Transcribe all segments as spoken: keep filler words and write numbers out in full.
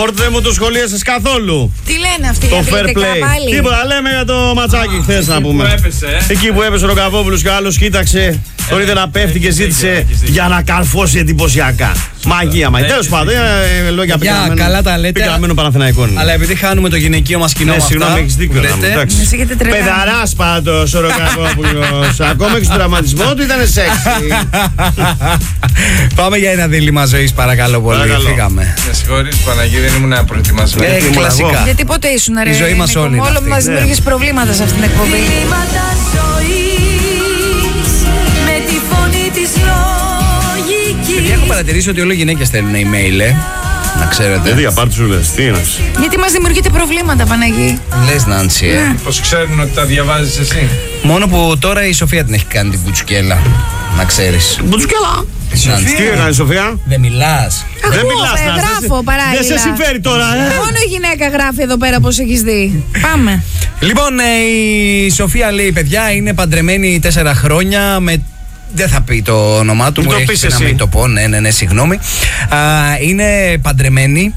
Σπορτ δεν μου το σχολίασες καθόλου. Τι λένε αυτοί, το fair play. Τίποτα, λέμε για το ματσάκι χθες να πούμε. Που έπεσε, ε. Εκεί που έπεσε ο Ροκαβόπουλος και ο άλλος κοίταξε. Τον είδε να πέφτει και ζήτησε για να καρφώσει εντυπωσιακά. Μαγεία, μαγεία. Τέλος πάντων, λόγια πικραμένων Παναθηναϊκών. Αλλά επειδή χάνουμε το γυναικείο μας κοινό. Συγγνώμη, έχεις δίκιο. Παιδαράς πάντως ο Ροκαβόπουλος. Ακόμα και στον τραυματισμό του ήταν σεξι. Πάμε για ένα δίλημμα ζωής, παρακαλώ πολύ. Φύγαμε. Με συγχωρείς Παναγί, δεν ήμουν προετοιμασμένο. Ε, κλασικά. Γιατί ποτέ ήσουν ρε. Η ζωή μας όλη. Όλο μας δημιουργείς προβλήματα σε αυτήν την εκπομπή. Δίλημματα ζωής με τη φωνή της λογικής. Και έχω παρατηρήσει ότι όλο οι γυναίκες στέλνουν email, ε. Να ξέρετε. Γιατί απάρτουσουλες, τι είναι. Γιατί μας δημιουργείτε προβλήματα, Παναγί. Λες Νάντσι, ε. Πώς ξέρουν ότι τα διαβάζεις εσύ. Μόνο που τώρα η Σοφία την έχει κάνει την κουτσουκέλα. Να ξέρεις. Μπουτσουκέλα. Τι έκανε η Σοφία. Δεν μιλάς. Δεν Ακούω, μιλάς, ε, Νάνση. γράφω παράλληλα. Δεν σε συμφέρει τώρα, ε. Μόνο η γυναίκα γράφει εδώ πέρα, πώς έχεις δει. Πάμε. Λοιπόν, ε, η Σοφία λέει, παιδιά, είναι παντρεμένη τέσσερα χρόνια με. Δεν θα πει το όνομά του, Μην μου το έχει πεις πει να εσύ. μην το πω, ναι, ναι, ναι, συγγνώμη. Α, είναι παντρεμένη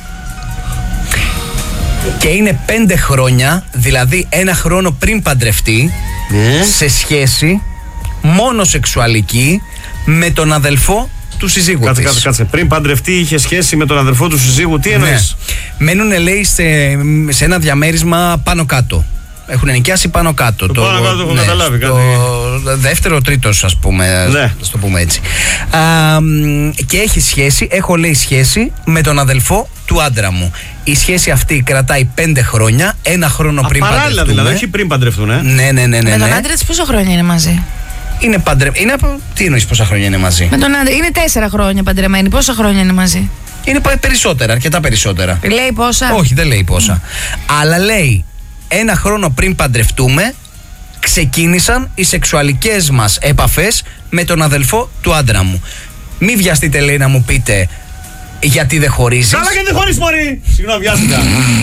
και είναι πέντε χρόνια, δηλαδή ένα χρόνο πριν παντρευτεί, Ναι. σε σχέση μόνο σεξουαλική με τον αδελφό του συζύγου Κάτσε, της. κάτσε, κάτσε. Πριν παντρευτεί, είχε σχέση με τον αδερφό του συζύγου. Τι εννοείς. Ναι. Μένουνε, λέει, σε, σε ένα διαμέρισμα πάνω κάτω. Έχουν νοικιάσει πάνω κάτω. Το πάνω κάτω το έχω καταλάβει, Το δεύτερο, τρίτος, ας πούμε. Ναι. Ας το πούμε έτσι. Α, μ, και έχει σχέση, έχω λέει σχέση με τον αδελφό του άντρα μου. Η σχέση αυτή κρατάει πέντε χρόνια, ένα χρόνο πριν Παράλληλα παντρευτούμε. δηλαδή, όχι πριν παντρευτούν, ε. Ναι, ναι, ναι, ναι. Με τον ναι. άντρα της πόσο χρόνια είναι μαζί. Είναι παντρε... είναι... από- Τι εννοείς πόσα χρόνια είναι μαζί. Με τον άντρα. Είναι τέσσερα χρόνια παντρεμένοι. Πόσα χρόνια είναι μαζί. Είναι πα- περισσότερα, αρκετά περισσότερα. Λέει πόσα. Όχι, δεν λέει πόσα. Αλλά λέει, ένα χρόνο πριν παντρευτούμε, ξεκίνησαν οι σεξουαλικές μας επαφές με τον αδελφό του άντρα μου. Μη βιαστείτε, λέει, να μου πείτε γιατί δεν χωρίζεις. Καλά και δεν χωρίς μωρή. Συγγνώμη, βιάστηκα.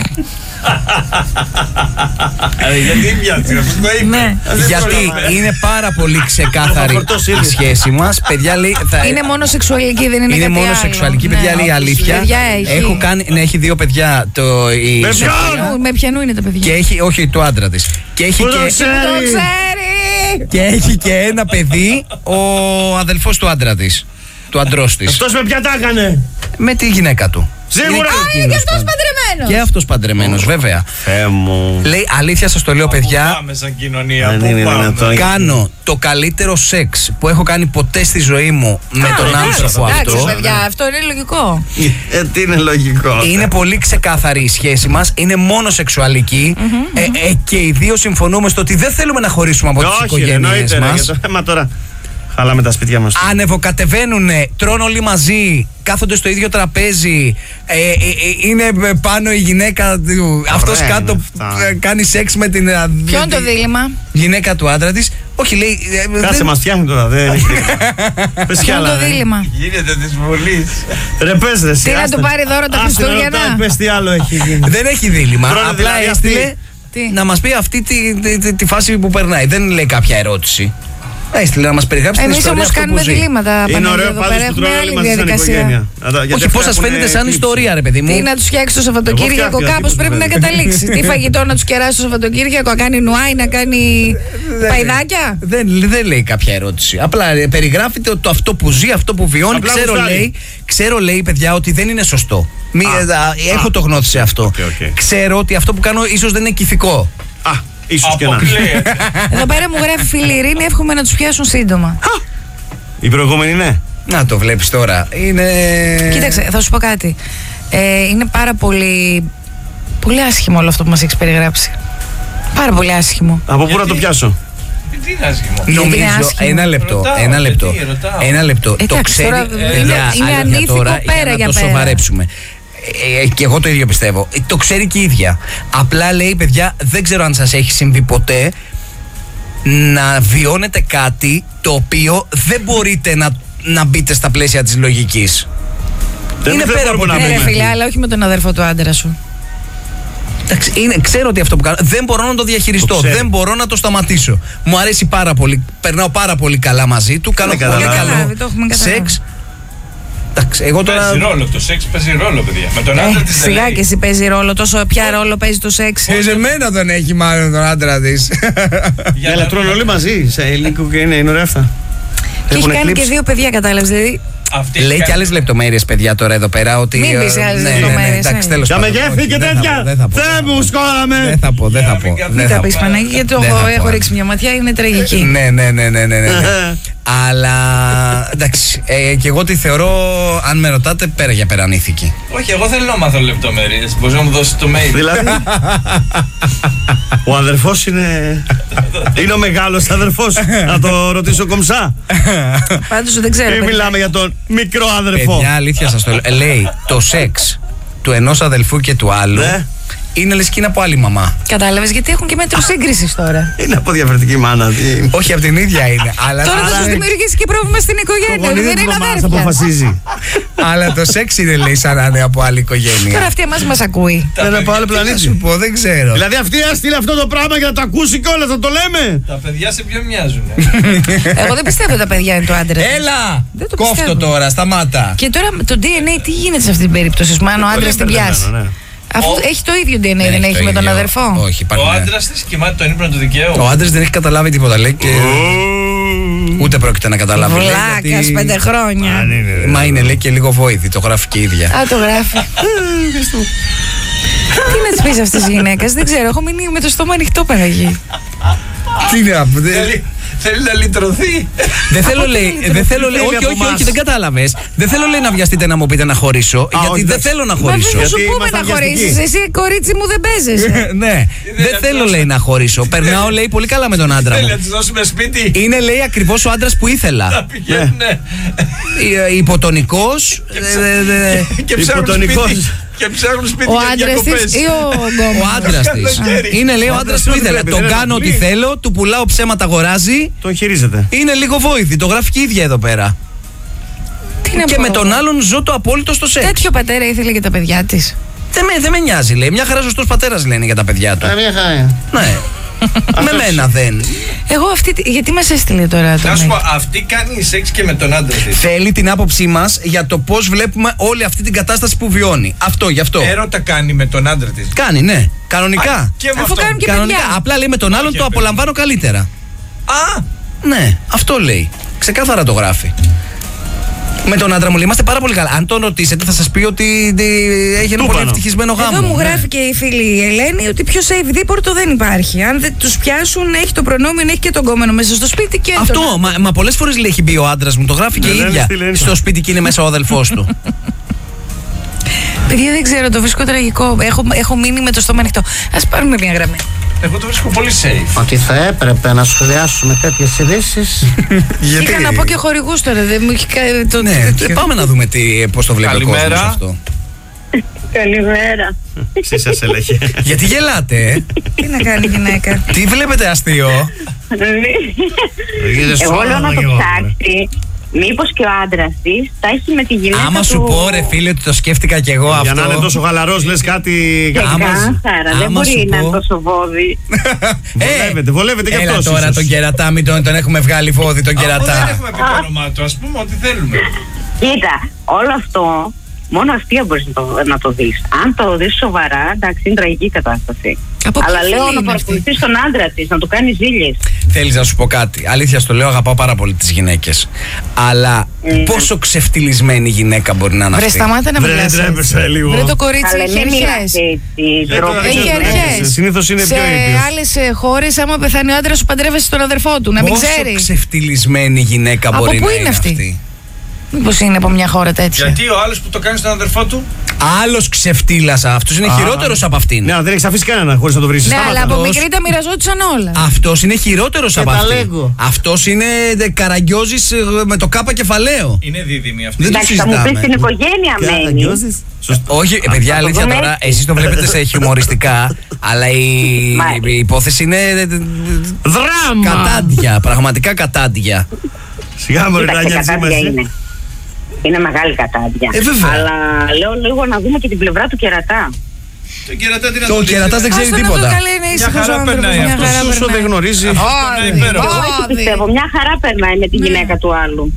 Ε, Γιατί βιάστηκα, πώς το είπε. Ναι. Γιατί είναι πάρα πολύ ξεκάθαρη φορτώσει η ήδη. σχέση μας. Παιδιά, λέει, θα... Είναι μόνο σεξουαλική, δεν είναι είναι κάτι μόνο άλλο. σεξουαλική, Ναι. παιδιά, λέει η αλήθεια. Παιδιά έχει. Έχω κάνει, ναι, έχει δύο παιδιά. Το, η Με Σοφία, ποιον? Με ποιανού είναι τα παιδιά. και έχει, όχι, το άντρα της. Και έχει Πού το και, ξέρει? Το ξέρει. και έχει και ένα παιδί, ο αδελφός του άντρα της. Του αντρός της. Αυτός με ποια τα έκανε. Με τη γυναίκα του. Σίγουρα. Είναι Α, είναι και εκείνος αυτός πάντα. παντρεμένος. Και αυτός παντρεμένος, βέβαια. Θεέ μου. Λέει, αλήθεια σας το λέω, παιδιά. Πάμε σαν κοινωνία. Δεν Πού είναι πάμε? δυνατόν. Κάνω το καλύτερο σεξ που έχω κάνει ποτέ στη ζωή μου με τον εντάξει, άνθρωπο εντάξει, αυτό. παιδιά, αυτό είναι λογικό. Ε, τι είναι λογικό. Είναι πολύ ξεκάθαρη η σχέση μας. Είναι μόνο σεξουαλική. Ε, ε, και οι δύο συμφωνούμε στο ότι δεν θέλουμε να χωρίσουμε από τις Όχι, ρε, οικογένειες εννοείται. ρε, μας. για το θέμα τώρα. Χαλάμε τα σπίτια μας. Ανεβοκατεβαίνουνε, τρώνε όλοι μαζί, κάθονται στο ίδιο τραπέζι. Ε, ε, ε, είναι πάνω η γυναίκα του. Αυτός είναι κάτω αυτά. ε, κάνει σεξ με την ε, Ποιο είναι το τη- δίλημμα. γυναίκα του άντρα της. Όχι, λέει. ε, Κάτσε, δεν- μας φτιάχνει τώρα. Δεν έχει δίλημα. Πες κι Ποιο είναι άλλα. το ρε. δίλημμα. Γίνεται της Βουλής. Ρε πες ρε, εσύ, Τι να άστα. του πάρει δώρο τα Άσε, Χριστούγεννα? ρωτάει, Πες τι άλλο έχει γίνει. Δεν έχει δίλημα. Τρώνε Απλά δηλαδή έστειλε αυτοί. Τι? να μας πει αυτή τη, τη, τη, τη φάση που περνάει. Δεν λέει κάποια ερώτηση. Έστειλε να μας περιγράψει την Εμείς ιστορία όμως αυτό που κάνουμε ζει. διλήμματα. Είναι Παναγία, ωραίο εδώ πάντως πέρα που έχουμε τρώνε όλοι άλλη μαζί σαν διαδικασία. οικογένεια. Να τα- γιατί Όχι, αυτά πώς σας έχουν φαίνεται σαν εκλείψει. ιστορία, ρε παιδί μου. Τι να του φτιάξει το Σαββατοκύριακο, φτιάχτηκα, κάπως τίποτα πρέπει να δεν. καταλήξει. Τι φαγητό να του κεράσει το Σαββατοκύριακο, να κάνει νουάι, να κάνει παϊδάκια. Δεν, δεν λέει κάποια ερώτηση. Απλά ε, περιγράφει το, το αυτό που ζει, αυτό που βιώνει. Απλά Ξέρω γουστάρει. λέει, ξέρω, λέει, παιδιά, ότι δεν είναι σωστό. Μη, Α, ε, α, έχω α, το γνώθι σε αυτό. οκ, οκ. Ξέρω ότι αυτό που κάνω ίσως δεν είναι ηθικό. Α, ίσως και να. Αποκλείεται. Εδώ πέρα μου γράφει φίλη Ειρήνη, εύχομαι να του πιάσουν σύντομα. Η προηγούμενη ναι. Να το βλέπεις τώρα. Είναι. Κοίταξε, θα σου πω κάτι. Ε, είναι πάρα πολύ. Πολύ άσχημο όλο αυτό που μας έχεις περιγράψει. Πάρα πολύ άσχημο. Από πού να το πιάσω. Τι είναι άσχημο. είναι Νομίζω. άσχημο. Ένα λεπτό. Ρωτάω, ένα λεπτό. γιατί ρωτάω. Ένα λεπτό. Το Εντάξει, ξέρει. τώρα, παιδιά, είναι αλήθεια ανήθικο τώρα, πέρα για για να το πέρα. σοβαρέψουμε. Ε, ε, και εγώ το ίδιο πιστεύω. Ε, Το ξέρει και η ίδια. Απλά λέει, παιδιά, δεν ξέρω αν σας έχει συμβεί ποτέ να βιώνετε κάτι το οποίο δεν μπορείτε να, να μπείτε στα πλαίσια της λογικής. Δεν- Είναι δεν πέρα μπορούμε από να Ναι, ρε μπούμε. φίλε, αλλά όχι με τον αδερφό του άντρα σου. Εντάξει, είναι, ξέρω ότι αυτό που κάνω δεν μπορώ να το διαχειριστώ. Το ξέρει. Δεν μπορώ να το σταματήσω. Μου αρέσει πάρα πολύ. Περνάω πάρα πολύ καλά μαζί του. Κάνω Δεν πολύ καταλάβει. καλό Το έχουμε καταλάβει. σεξ. Εντάξει, εγώ τώρα. Παίζει ρόλο, το σεξ παίζει ρόλο, παιδιά. Με τον άντρα Ε, της σιγά δεν και εσύ παίζει ρόλο. Τόσο ποια ρόλο παίζει το σεξ. Ε, σε μένα τον έχει μάλλον τον άντρα τη. Έλα, τρώνε όλοι μαζί σε υλικό και είναι, είναι ωραία αυτά. Και έχει Έχουν κάνει και εκλείψει. δύο παιδιά, κατάλαβε. Δηλαδή. Αυτή Λέει κάνει- και άλλε λεπτομέρειε, παιδιά, τώρα εδώ πέρα. Ότι, Μην πεις ε, άλλες ναι, ναι, ναι, λεπτομέρειες, εντάξει, ναι. τέλος Για πάντων, μεγέθη όχι, και δεν θα τέτοια. πω, δεν θα πω, Θεέ δεν μου, θα πω. σκόραμε. Δεν θα πω, δεν θα πω. Μην Μην δεν τα θα πει πω. Παναγία, γιατί το Δεν έχω, θα έχω πω. ρίξει μια ματιά, είναι τραγική. Ναι, ναι, ναι, ναι, ναι, ναι. Αλλά εντάξει, ε, και εγώ τη θεωρώ, αν με ρωτάτε, πέρα για πέρα ανήθικη. Όχι, εγώ θέλω να μάθω λεπτομέρειες. Μπορεί να μου δώσει το mail. Δηλαδή. Ο αδερφός είναι. Είναι ο μεγάλος αδερφός. Να το ρωτήσω κομψά. Πάντως δεν ξέρω. Ή παιδιά. μιλάμε για τον μικρό αδερφό. Παιδιά, αλήθεια σας το λέω. Ε, λέει, το σεξ του ενός αδελφού και του άλλου Ναι. είναι λες και είναι από άλλη μαμά. Κατάλαβες, γιατί έχουν και μέτρο σύγκριση τώρα. Είναι από διαφορετική μάνα. τι- Όχι, από την ίδια είναι. Αλλά, Τώρα θα αλλά, σου δημιουργήσει και πρόβλημα στην Το οικογένεια. γονίδι Δεν της είναι μαμάς αδέρφια. αποφασίζει. αλλά το σεξ είναι, λέει, σαν να είναι από άλλη Τώρα οικογένεια. αυτή εμάς μας ακούει. Δεν είναι από άλλο Τι να σου πλανήτη. πω, δεν ξέρω. Δηλαδή αυτή έστειλε αυτό το πράγμα για να το ακούσει κιόλας, θα το λέμε. Τα παιδιά σε ποιο μοιάζουν. Εγώ δεν πιστεύω ότι τα παιδιά είναι το άντρα. Έλα! Δεν το Κόφτο πιστεύω. τώρα, σταμάτα. Και τώρα με το ντι εν έι τι γίνεται σε αυτή την περίπτωση, αν ο άντρα την πιάσει. Ναι. Αφού Ο- έχει το ίδιο ντι εν έι, δεν το έχει με τον ίδιο. αδερφό. Όχι, Ο υπάρχει. άντρα τη κοιμάται τον ύπνο του δικαίου. Ο άντρα δεν έχει καταλάβει τίποτα, λέει, και ούτε πρόκειται να καταλάβει. λέει, Βλάκα, γιατί- πέντε χρόνια. Μα είναι, λέει, και λίγο βόηθη, το γράφει και η ίδια. Α, το γράφει. Τι να τη πει αυτή τη γυναίκα, δεν ξέρω. Έχω μείνει με το στόμα ανοιχτό, Παναγί. Τι να πω, δεν- Θέλει, θέλει να λυτρωθεί. Δεν θέλω, λέει, δεν θέλω, λέει, θέλει όχι, από όχι, όχι, μας. δεν κατάλαβε. Δεν θέλω, λέει, να βιαστείτε να μου πείτε να χωρίσω, γιατί όχι, δεν εντάξει. θέλω να Μα χωρίσω. δεν θα σου Γιατί πούμε ήμασταν να χωρίσει. βιαστικοί. Εσύ, κορίτσι μου, δεν παίζεσαι. Ναι, δεν θέλω, λέει, να χωρίσω. Περνάω, λέει, πολύ καλά με τον άντρα Θέλει να μου. τη δώσουμε σπίτι. Είναι, λέει, ακριβώ ο άντρα που Να ήθελα. πηγαίνουνε. Υποτονικό. Και ψάχνουν Υποτονικός. σπίτι. Και ψάχνουν σπίτι Ο για άντρα τη διακοπές. ή ο Ο γκόμενος? άντρα τη. Καλοκαίρι. Είναι, λέει, ο Ο άντρα άντρας που δεν ήθελα. βλέπει, Τον δεν κάνω ό,τι βλέπει. θέλω, του πουλάω ψέματα, αγοράζει. Το χειρίζεται. Είναι λίγο βόηθη. Το γράφει και η ίδια εδώ πέρα. Τι να Και πω με εγώ. τον άλλον ζω το απόλυτο στο σεξ. Τέτοιο πατέρα ήθελε για τα παιδιά τη. Δεν με, δεν με νοιάζει, λέει. Μια χαρά σωστό πατέρα λένε για τα παιδιά του. Μια χαρά. Ναι. Με μένα δεν. Εγώ αυτή. τη- Γιατί μα έστειλε τώρα το Να σου mail? πω, αυτή κάνει σεξ και με τον άντρα τη. Θέλει την άποψή μα για το πώ βλέπουμε όλη αυτή την κατάσταση που βιώνει. Αυτό, γι' αυτό. Έρωτα κάνει με τον άντρα τη. Κάνει, ναι. Κανονικά. Και με Αφού αυτό. κάνουν και Κανονικά. παιδιά. Απλά λέει με τον άλλον Όχι, το παιδί. απολαμβάνω καλύτερα. Α! Ναι, αυτό λέει. Ξεκάθαρα το γράφει. Με τον άντρα μου λέει, είμαστε πάρα πολύ καλά. Αν τον ρωτήσετε, θα σα πει ότι ε, έχει ένα Του πολύ πάνω. ευτυχισμένο γάμο. Εδώ μου Ναι. γράφει και η φίλη η Ελένη ότι πιο safe δίπορτο δεν υπάρχει. Αν δεν του πιάσουν, έχει το προνόμιο να έχει και τον κόμενο μέσα στο σπίτι και Αυτό, τον- μα, μα πολλέ φορέ λέει έχει μπει ο άντρα μου, το γράφει και Ναι, η ναι, ίδια. στη λένε. Στο σπίτι και είναι μέσα ο αδελφό του. Παιδιά, δεν ξέρω, το βρίσκω τραγικό. Έχω, έχω μείνει με το στόμα ανοιχτό. Α πάρουμε μια γραμμή. Εγώ το βρίσκω πολύ safe. Ότι θα έπρεπε να σχολιάσουμε τέτοιες ειδήσεις. Είχα να πω και χορηγού τώρα. Δεν μου έχει κα- το, Ναι, το- και πάμε να δούμε τι, πώς το βλέπει ο Καλημέρα. κόσμος αυτό. Καλημέρα. Εσύ σας έλεγε. Γιατί γελάτε, ε? Τι να κάνει η γυναίκα. Τι βλέπετε αστείο? Εγώ λέω να το ψάξει. Μήπως και ο άντρας της τα έχει με τη γυναίκα Άμα του. σου πω, ρε φίλε, ότι το σκέφτηκα κι εγώ Για αυτό. να είναι τόσο χαλαρός, λες κάτι. κάτι Άμα παίζει. σου- Ξεκάθαρα, δεν άμα σου μπορεί να πω- είναι τόσο βόδι. Βολεύεται, βολεύεται και Έλα αυτός τώρα ίσως. τον κερατά, μην τον, τον έχουμε βγάλει φόδι τον Αφού δεν κερατά. έχουμε πει το όνομά του, ας πούμε ό,τι θέλουμε. Κοίτα, όλο αυτό μόνο αστεία μπορείς να το, να το δεις. Αν το δεις σοβαρά, εντάξει, είναι τραγική κατάσταση. Από ποια Αλλά φίλη λέω είναι να αυτή? παρακολουθείς τον άντρα της, να του κάνει ζήλιες. Θέλεις να σου πω κάτι. Αλήθεια στο λέω, αγαπάω πάρα πολύ τις γυναίκες. Αλλά Ναι. πόσο ξεφτυλισμένη γυναίκα μπορεί να είναι Βρε, αυτή. σταμάτα να Βρε, μιλάς έτσι. τρέπεσαι λίγο. Βρε, το κορίτσι Αλλά έχει μην μιλάς αρχές. έτσι, Δεν το ντροπή. Έχει ξέρω, είναι. αρχές. συνήθως είναι Σε πιο ήπιος. άλλες ε, χώρες, άμα πεθάνει ο άντρας σου, παντρεύεσαι τον αδερφό του. Να μην Πόσο ξέρει. ξεφτυλισμένη γυναίκα Από μπορεί πού να είναι είναι αυτή? αυτή. Μήπως είναι από μια χώρα τέτοια. Γιατί ο άλλος που το κάνει στον αδερφό του. Άλλος ξεφτύλας, αυτός είναι Α. χειρότερος από αυτήν. Ναι, αλλά δεν έχεις αφήσει κανένα χωρίς να το βρεις. Ναι, αλλά από αυτός. μικρή τα μοιραζόντουσαν όλα. Αυτός είναι χειρότερος από τα αυτήν. λέγω. Αυτός είναι ε, καραγκιόζης ε, με το κάπα κεφαλαίο. Είναι δίδυμη αυτή. Δεν το Εντάξει, θα μου πεις συζητάμε. την οικογένεια μένει. Όχι, ε, παιδιά, αλήθεια δούμε. τώρα, εσείς το βλέπετε σε χιουμοριστικά, αλλά η, Μάλιστα. η υπόθεση είναι ε, ε, Δράμα! κατάντια, πραγματικά κατάντια. Σιγά μωρέ να Κοίταξε, νοιάζεις κατάντια είμαστε. είναι. Είναι μεγάλη κατάντια. Ε, βέβαια. Αλλά λέω λίγο να δούμε και την πλευρά του κερατά. Το κερατά τι να Το το δείξει, κερατάς δεν ρε. ξέρει Άστο να τίποτα. το καλέ, είναι ήσυχος χαρά ο άνθρωπος, περνάει μια αυτός. χαρά Όσο δεν περνάει. γνωρίζει. είναι υπέροχο. Εγώ έτσι Άδει. πιστεύω. Μια χαρά περνάει με τη γυναίκα του άλλου.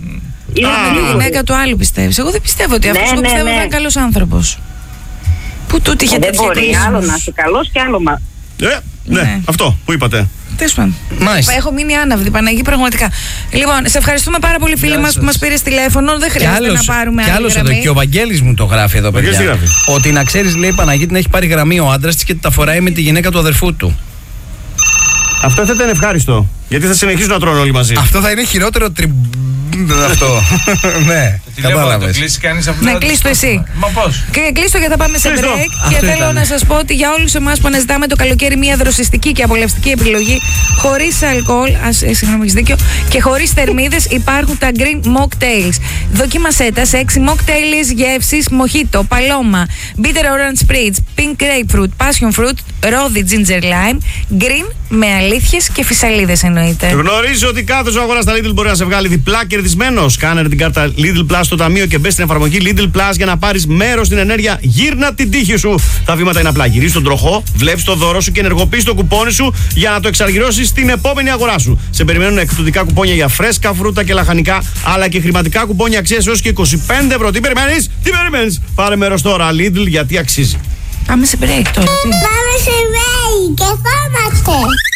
Είναι Α, γρήγορη. η γυναίκα του άλλου πιστεύεις. Εγώ δεν πιστεύω ότι Ναι, αυτός εγώ ναι, πιστεύω ναι. ότι είναι καλός άνθρωπος. Πού τούτη είχε Ε, Δεν τέτοια μπορεί εικόνα. άλλο να είσαι καλός και άλλο μα. Ε, ναι, Ναι. αυτό που είπατε. Τέλος πάντων. Μάλιστα. Έχω μείνει άναυδη, Παναγί, πραγματικά. Λοιπόν, σε ευχαριστούμε πάρα πολύ, φίλοι Γεια μας, που σας. μας πήρε τηλέφωνο. Δεν Κι χρειάζεται άλλος, να πάρουμε κι άλλη άλλος εδώ, γραμμή. και ο Βαγγέλης μου το γράφει εδώ, Βαγγέλης παιδιά. τι γράφει? Ότι να ξέρεις, λέει, η Παναγίτη να έχει πάρει γραμμή ο άντρας της και τα φοράει με τη γυναίκα του αδερφού του. Αυτό θα ήταν ευχάριστο. Γιατί θα συνεχίσουν να τρώνε όλοι μαζί. Αυτό θα είναι χειρότερο τριμ... αυτό. Ναι, Το τηλέφωνο το κατάλαβες. κλείσει κανείς από Ναι, κλείσει το εσύ. Μα πώς? Και κλείστο γιατί θα πάμε σε Κλείστο. break. Και Αυτό θέλω ήταν. να σας πω ότι για όλους εμάς που αναζητάμε το καλοκαίρι μια δροσιστική και απολαυστική επιλογή χωρίς αλκοόλ, ας, ε, συγγνώμη, έχεις δίκιο, και χωρίς θερμίδες υπάρχουν τα Green Mocktails. Δοκίμασέ τα σε έξι mocktails γεύσεις mojito, παλώμα, bitter orange spritz, pink grapefruit, passion fruit, ρόδι ginger lime, green με αλήθειες και φυσαλίδες εννοείται. Γνωρίζει ότι κάθε σου αγορά στα Lidl μπορεί να σε βγάλει διπλά κερδισμένο. Κάνε την κάρτα Lidl Plus στο ταμείο και μπε στην εφαρμογή Lidl Plus για να πάρει μέρο στην ενέργεια. Γύρνα την τύχη σου. Τα βήματα είναι απλά. Γυρίζει τον τροχό, βλέπει το δώρο σου και ενεργοποιεί το κουπόνι σου για να το εξαργυρώσει στην επόμενη αγορά σου. Σε περιμένουν εκπτωτικά κουπόνια για φρέσκα φρούτα και λαχανικά, αλλά και χρηματικά κουπόνια αξία έω και είκοσι πέντε ευρώ. Τι περιμένει, τι περιμένει. Πάρε μέρο τώρα, Lidl, γιατί αξίζει. Πάμε σε break τώρα. τι? Πάμε σε break και φόμαστε.